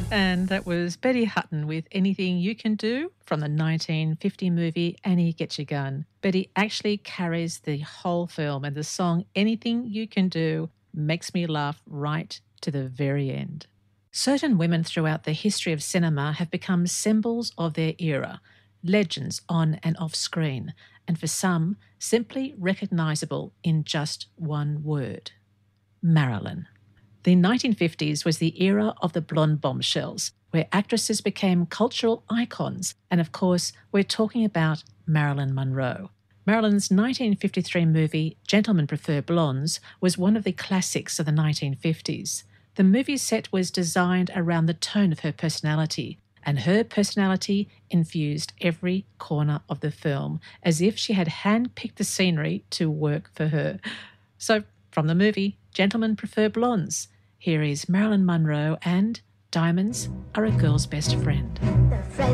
And that was Betty Hutton with Anything You Can Do from the 1950 movie Annie Get Your Gun. Betty actually carries the whole film, and the song Anything You Can Do makes me laugh right to the very end. Certain women throughout the history of cinema have become symbols of their era, legends on and off screen, and for some, simply recognisable in just one word: Marilyn. The 1950s was the era of the blonde bombshells, where actresses became cultural icons, and of course, we're talking about Marilyn Monroe. Marilyn's 1953 movie Gentlemen Prefer Blondes was one of the classics of the 1950s. The movie set was designed around the tone of her personality, and her personality infused every corner of the film, as if she had handpicked the scenery to work for her. So, from the movie Gentlemen Prefer Blondes, here is Marilyn Monroe and Diamonds Are a Girl's Best Friend.